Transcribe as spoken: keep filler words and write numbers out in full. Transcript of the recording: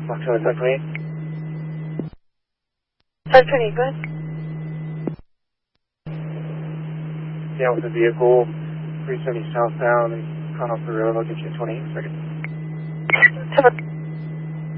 Foxtrot five twenty-eight. five twenty-eight, go ahead. Yeah, with the vehicle, three seventy southbound, and caught off the road. I'll get you at twenty-eight seconds. Have a